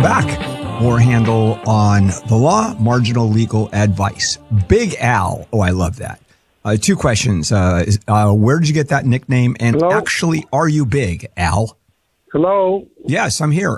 back. More Handel on the law, marginal legal advice. Big Al. Oh, I love that. Two questions. Where did you get that nickname? And Hello? actually, are you big, Al? Hello? Yes, I'm here.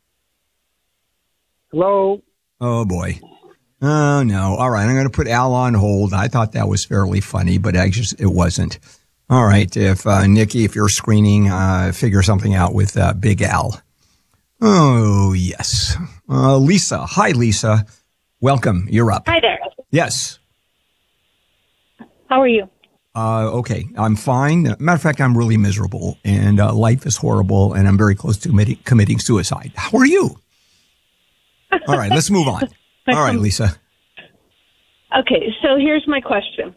Hello? Oh, boy. Oh, no. All right. I'm going to put Al on hold. I thought that was fairly funny, but it wasn't. All right. If Nikki, if you're screening, figure something out with Big Al. Oh, yes. Lisa. Hi, Lisa. Welcome. You're up. Hi there. Yes. How are you? Okay. I'm fine. Matter of fact, I'm really miserable, and life is horrible, and I'm very close to committing suicide. How are you? All right. Let's move on. All right, Lisa. Okay, so here's my question.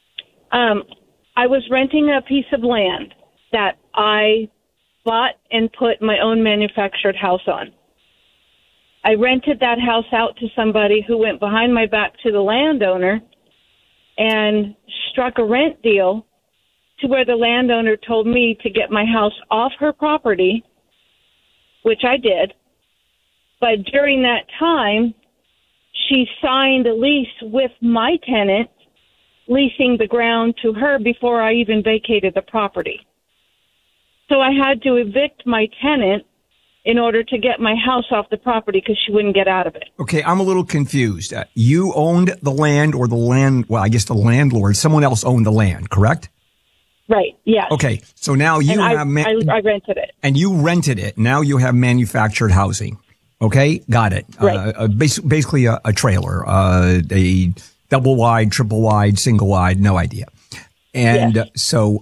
I was renting a piece of land that I bought and put my own manufactured house on. I rented that house out to somebody who went behind my back to the landowner and struck a rent deal to where the landowner told me to get my house off her property, which I did. But during that time, she signed a lease with my tenant, leasing the ground to her before I even vacated the property. So I had to evict my tenant in order to get my house off the property because she wouldn't get out of it. Okay, I'm a little confused. You owned the land or I guess the landlord, someone else owned the land, correct? Right, yes. Okay, so now you I rented it. And you rented it. Now you have manufactured housing. Okay, got it. Right. Basically a trailer, a double wide, triple wide, single wide, no idea. And yes. So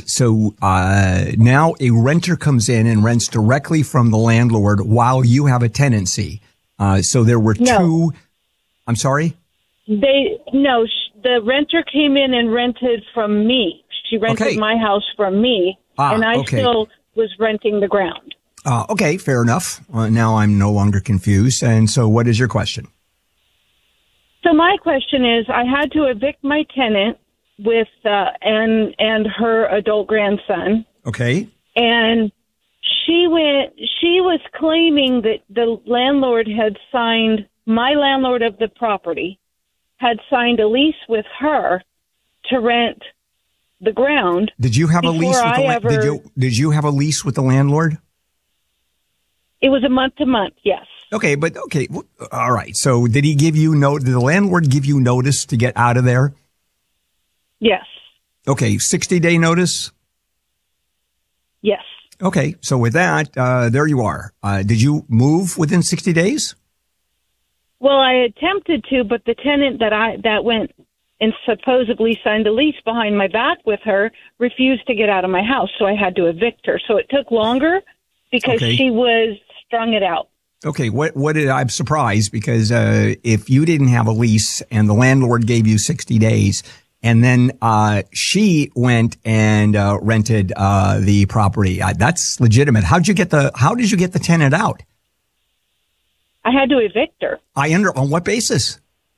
now a renter comes in and rents directly from the landlord while you have a tenancy. So there were two. I'm sorry? The renter came in and rented from me. She rented my house from me, and I still was renting the ground. Okay, fair enough. Now I'm no longer confused. And so what is your question? So my question is, I had to evict my tenant with and her adult grandson. Okay. And she was claiming that the landlord had signed, my landlord of the property had signed a lease with her to rent the ground. Did you have a lease with Did you have a lease with the landlord? It was a month-to-month, yes. Okay, all right. So did he give you did the landlord give you notice to get out of there? Yes. Okay, 60-day notice? Yes. Okay, so with that, there you are. Did you move within 60 days? Well, I attempted to, but the tenant that went and supposedly signed a lease behind my back with her refused to get out of my house, so I had to evict her. So it took longer because she was strung it out. Okay, I'm surprised because if you didn't have a lease and the landlord gave you 60 days and then she went and rented the property, that's legitimate. How did you get the tenant out? I had to evict her. On what basis?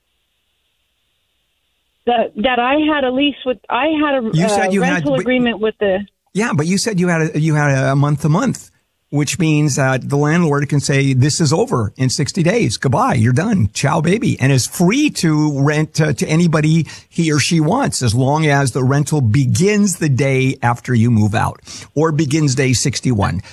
That I had a lease with, I had a rental agreement with the. Yeah, but you said you had a month to month, which means that the landlord can say, this is over in 60 days. Goodbye. You're done. Ciao, baby. And is free to rent to anybody he or she wants, as long as the rental begins the day after you move out or begins day 61.